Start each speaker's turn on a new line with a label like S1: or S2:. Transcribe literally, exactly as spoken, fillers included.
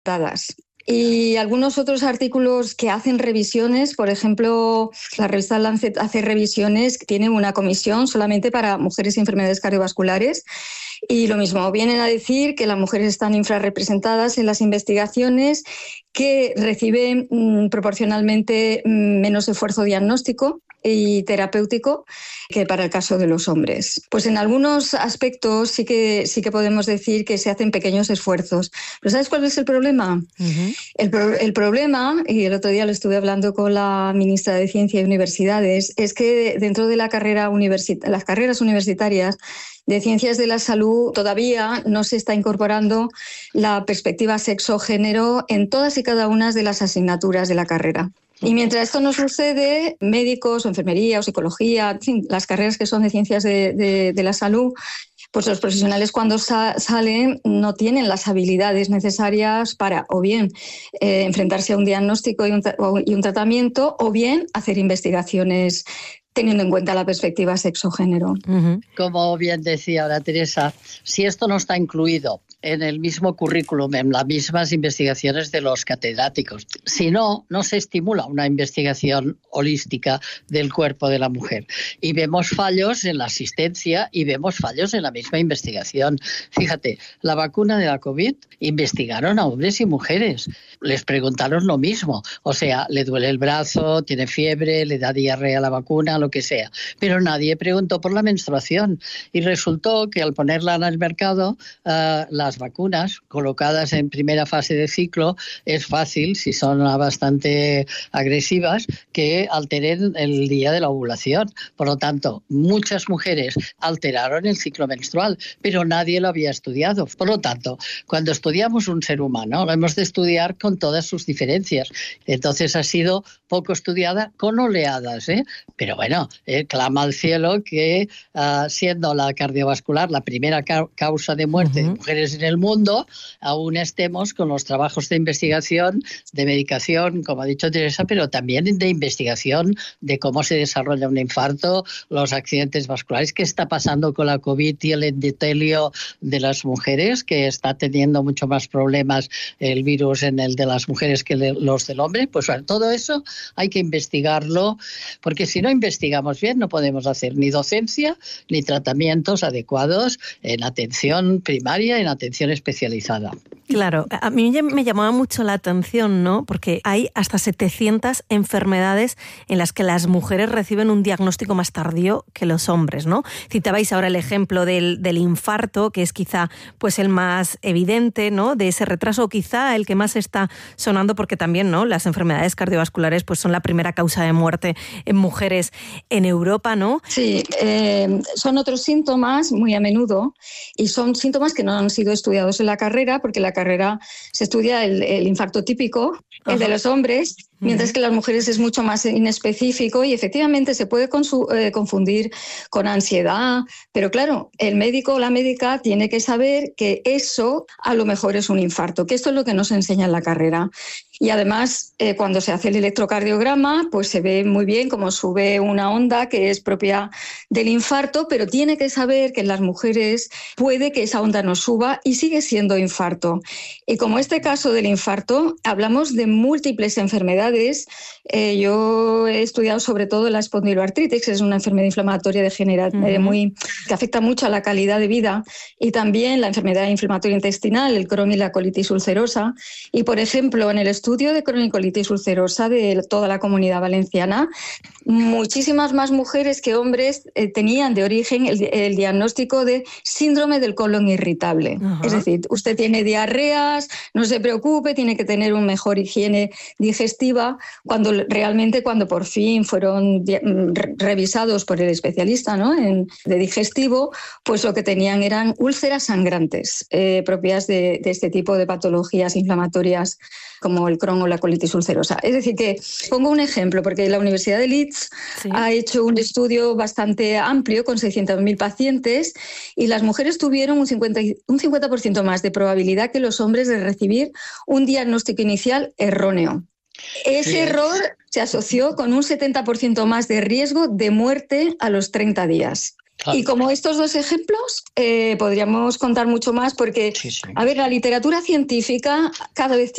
S1: Y algunos otros artículos que hacen revisiones, por ejemplo, la revista Lancet hace revisiones, tiene una comisión solamente para mujeres y enfermedades cardiovasculares. Y lo mismo, vienen a decir que las mujeres están infrarrepresentadas en las investigaciones, que reciben mmm, proporcionalmente mmm, menos esfuerzo diagnóstico y terapéutico que para el caso de los hombres. Pues en algunos aspectos sí que, sí que podemos decir que se hacen pequeños esfuerzos. ¿Pero sabes cuál es el problema? Uh-huh. El, pro, el problema, y el otro día lo estuve hablando con la ministra de Ciencia y Universidades, es que dentro de la carrera universit- las carreras universitarias de Ciencias de la Salud todavía no se está incorporando la perspectiva sexo-género en todas y cada una de las asignaturas de la carrera. Y mientras esto no sucede, médicos o enfermería o psicología, en fin, las carreras que son de ciencias de, de, de la salud, pues los profesionales cuando sa- salen no tienen las habilidades necesarias para o bien eh, enfrentarse a un diagnóstico y un, tra- y un tratamiento o bien hacer investigaciones teniendo en cuenta la perspectiva sexo-género.
S2: Uh-huh. Como bien decía ahora Teresa, si esto no está incluido en el mismo currículum, en las mismas investigaciones de los catedráticos, si no, no se estimula una investigación holística del cuerpo de la mujer. Y vemos fallos en la asistencia y vemos fallos en la misma investigación. Fíjate, la vacuna de la COVID investigaron a hombres y mujeres. Les preguntaron lo mismo. O sea, le duele el brazo, tiene fiebre, le da diarrea a la vacuna, lo que sea. Pero nadie preguntó por la menstruación. Y resultó que al ponerla en el mercado, uh, las vacunas colocadas en primera fase de ciclo, es fácil, si son bastante agresivas, que alteren el día de la ovulación. Por lo tanto, muchas mujeres alteraron el ciclo menstrual, pero nadie lo había estudiado. Por lo tanto, cuando estudiamos un ser humano, lo hemos de estudiar con todas sus diferencias. Entonces ha sido poco estudiada con oleadas, ¿eh? Pero bueno, eh, clama al cielo que uh, siendo la cardiovascular la primera ca- causa de muerte uh-huh. de mujeres en el mundo, aún estemos con los trabajos de investigación, de medicación, como ha dicho Teresa, pero también de investigación de cómo se desarrolla un infarto, los accidentes vasculares, qué está pasando con la COVID y el endotelio de las mujeres, que está teniendo mucho más problemas el virus en el de las mujeres que los del hombre. Pues bueno, todo eso hay que investigarlo, porque si no investigamos bien no podemos hacer ni docencia ni tratamientos adecuados en atención primaria y en atención especializada.
S3: Claro, a mí me llamaba mucho la atención, ¿no? Porque hay hasta setecientas enfermedades en las que las mujeres reciben un diagnóstico más tardío que los hombres, ¿no? Citabais ahora el ejemplo del, del infarto, que es quizá pues el más evidente, ¿no? De ese retraso, o quizá el que más está sonando, porque también, ¿no? Las enfermedades cardiovasculares pues son la primera causa de muerte en mujeres en Europa, ¿no?
S1: Sí, eh, son otros síntomas muy a menudo y son síntomas que no han sido estudiados en la carrera, porque la carrera se estudia el, el infarto típico, el Ajá. de los hombres, mientras uh-huh. que las mujeres es mucho más inespecífico y efectivamente se puede consu- eh, confundir con ansiedad, pero claro, el médico o la médica tiene que saber que eso a lo mejor es un infarto, que esto es lo que nos enseña en la carrera. Y además, eh, cuando se hace el electrocardiograma, pues se ve muy bien cómo sube una onda que es propia del infarto, pero tiene que saber que en las mujeres puede que esa onda no suba y sigue siendo infarto. Y como este caso del infarto, hablamos de múltiples enfermedades. Eh, yo he estudiado sobre todo la espondiloartritis, que es una enfermedad inflamatoria degenerativa uh-huh. eh, muy, que afecta mucho a la calidad de vida, y también la enfermedad inflamatoria intestinal, el Crohn y la colitis ulcerosa. Y, por ejemplo, en el estudio de Crohn y colitis ulcerosa de toda la Comunidad Valenciana, muchísimas más mujeres que hombres eh, tenían de origen el, el diagnóstico de síndrome del colon irritable. Uh-huh. Es decir, usted tiene diarreas, no se preocupe, tiene que tener una mejor higiene digestiva, cuando realmente cuando por fin fueron di- revisados por el especialista, ¿no? en, de digestivo, pues lo que tenían eran úlceras sangrantes eh, propias de, de este tipo de patologías inflamatorias como el Crohn o la colitis ulcerosa. Es decir, que pongo un ejemplo, porque la Universidad de Leeds sí. ha hecho un estudio bastante amplio con seiscientos mil pacientes y las mujeres tuvieron un cincuenta, un cincuenta por ciento más de probabilidad que los hombres de recibir un diagnóstico inicial erróneo. Ese sí. error se asoció con un setenta por ciento más de riesgo de muerte a los treinta días.
S2: Claro.
S1: Y como estos dos ejemplos, eh, podríamos contar mucho más porque,
S2: sí, sí.
S1: a ver, la literatura científica cada vez